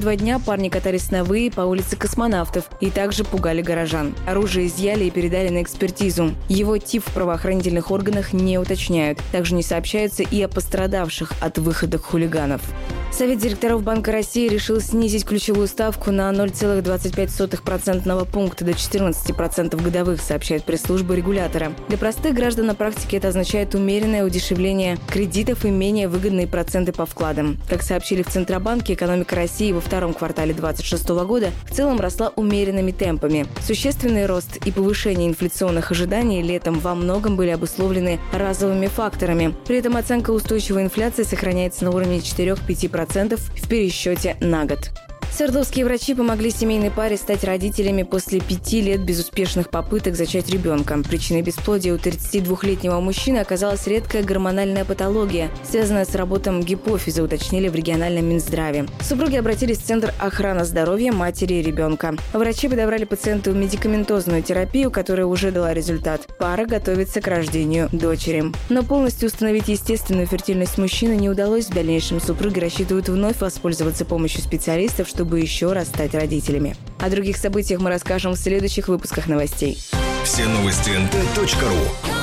2 дня парни катались на ВИИ по улице Космонавтов и также пугали горожан. Оружие изъяли и передали на экспертизу. Его тип в правоохранительных органах не уточняют. Также не сообщается и о пострадавших от выходок хулиганов. Совет директоров Банка России решил снизить ключевую ставку на 0,25% пункта до 14% годовых, сообщает пресс-служба регулятора. Для простых граждан на практике это означает умеренное удешевление кредитов и менее выгодные проценты по вкладам. Как сообщили в Центробанке, экономика России во втором квартале 2026 года в целом росла умеренными темпами. Существенный рост и повышение инфляционных ожиданий летом во многом были обусловлены разовыми факторами. При этом оценка устойчивой инфляции сохраняется на уровне 4-5% в пересчете на год. Свердловские врачи помогли семейной паре стать родителями после 5 лет безуспешных попыток зачать ребенка. Причиной бесплодия у 32-летнего мужчины оказалась редкая гормональная патология, связанная с работой гипофиза, уточнили в региональном Минздраве. Супруги обратились в Центр охраны здоровья матери и ребенка. Врачи подобрали пациенту медикаментозную терапию, которая уже дала результат. Пара готовится к рождению дочери. Но полностью установить естественную фертильность мужчины не удалось. В дальнейшем супруги рассчитывают вновь воспользоваться помощью специалистов, чтобы еще раз стать родителями. О других событиях мы расскажем в следующих выпусках новостей. Все новости nt.ru.